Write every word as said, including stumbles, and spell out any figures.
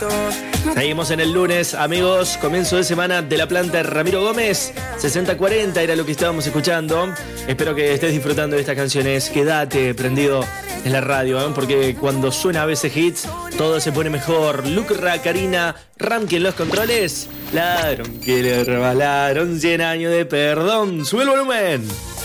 Seguimos en el lunes, amigos. Comienzo de semana de la planta Ramiro Gómez. sesenta cuarenta era lo que estábamos escuchando. Espero que estés disfrutando de estas canciones. Quédate prendido en la radio, ¿eh? Porque cuando suena a veces hits, todo se pone mejor. Lucra, Karina, Ramke en los controles. Ladrón que le rebalaron cien años de perdón. Sube el volumen.